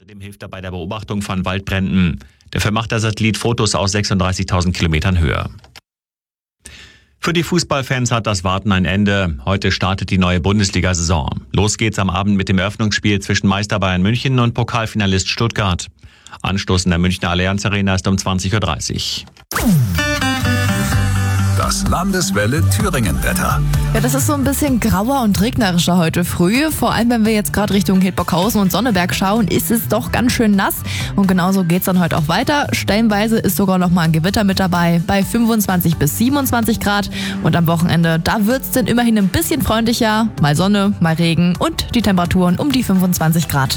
Außerdem hilft er bei der Beobachtung von Waldbränden. Dafür macht der Satellit Fotos aus 36.000 Kilometern Höhe. Für die Fußballfans hat das Warten ein Ende. Heute startet die neue Bundesliga-Saison. Los geht's am Abend mit dem Eröffnungsspiel zwischen Meister Bayern München und Pokalfinalist Stuttgart. Anstoß in der Münchner Allianz Arena ist um 20.30 Uhr. Das Landeswelle Thüringen-Wetter. Ja, das ist so ein bisschen grauer und regnerischer heute früh. Vor allem, wenn wir jetzt gerade Richtung Hildburghausen und Sonneberg schauen, ist es doch ganz schön nass. Und genauso geht's dann heute auch weiter. Stellenweise ist sogar noch mal ein Gewitter mit dabei bei 25 bis 27 Grad. Und am Wochenende, da wird's dann immerhin ein bisschen freundlicher. Mal Sonne, mal Regen und die Temperaturen um die 25 Grad.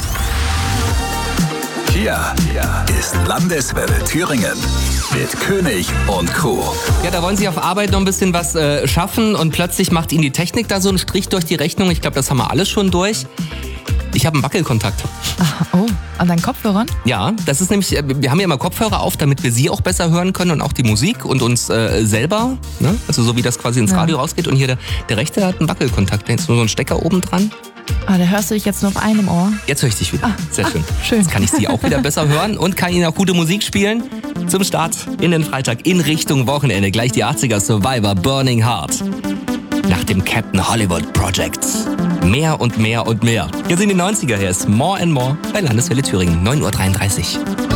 Hier ist Landeswelle Thüringen mit König und Crew. Ja, da wollen sie auf Arbeit noch ein bisschen was schaffen und plötzlich macht ihnen die Technik da so einen Strich durch die Rechnung. Ich glaube, das haben wir alles schon durch. Ich habe einen Wackelkontakt. Ach, oh, an deinen Kopfhörern? Ja, das ist nämlich, wir haben ja immer Kopfhörer auf, damit wir sie auch besser hören können und auch die Musik und uns selber, ne? Also so wie das quasi ins Radio rausgeht. Und hier der rechte, der hat einen Wackelkontakt, da ist nur so ein Stecker oben dran. Ah, da hörst du dich jetzt nur auf einem Ohr. Jetzt höre ich dich wieder. Sehr schön. Schön. Jetzt kann ich sie auch wieder besser hören und kann Ihnen auch gute Musik spielen. Zum Start in den Freitag in Richtung Wochenende. Gleich die 80er Survivor Burning Heart. Nach dem Captain Hollywood Project. Mehr und mehr und mehr. Jetzt in die 90er. Hier ist More and More bei Landeswelle Thüringen. 9.33 Uhr.